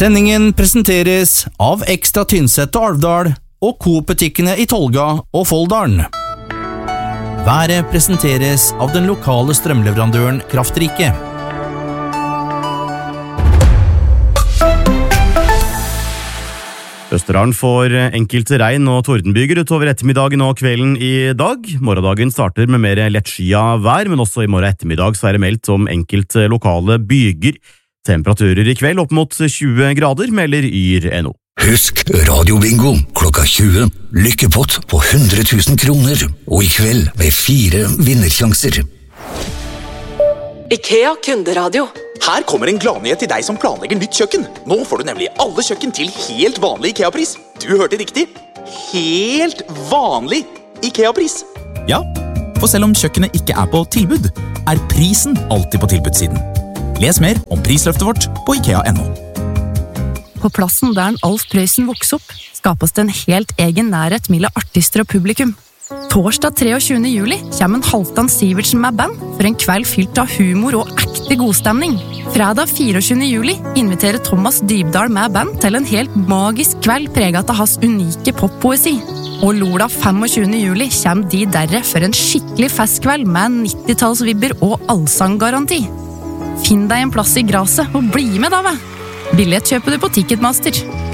Sendingen presenteres av Ekstra Tynset og Alvdal og Coop-butikkene i Tolga og Folldalen. Været presenteres av den lokale strømleverandøren Kraftrike. Østerdalen får enkelte regn- og tordenbyger utover ettermiddagen og kvelden i dag. Morgendagen starter med mer lettskyet vær, men også i morgen ettermiddag så er det meldt om enkelte lokale byger. Temperaturer i kveld opp mot 20 grader, melder Yr.no. Husk radiobingo klokka 20. Lykkepott på 100 000 kroner, og i kveld med 4 vinnersjanser. IKEA kunderadio. Her kommer en gladnyhet til deg som planlegger nytt kjøkken. Nå får du nemlig alle kjøkken til helt vanlig IKEA-pris. Du hørte riktig. Helt vanlig IKEA-pris. Ja, for selv om kjøkkenet ikke er på tilbud, er prisen alltid på tilbudssiden. Les mer om prisløftet vårt på IKEA.no. På plassen der Alf Prøysen vokste opp, skapes det en helt egen nærhet mellom artister og publikum. Torsdag 23. juli kommer en Halvdan Sivertsen med band for en kveld fylt av humor og ekte godstemning. Fredag 24. juli inviterer Thomas Dybdahl med band til en helt magisk kveld preget av hans unike poppoesi. Og lørdag 25. juli kommer de derre for en skikkelig festkveld med 90-tallsvibber og allsanggaranti. Finn deg en plass i graset og bli med, da, ve! Billett kjøper du på Ticketmaster.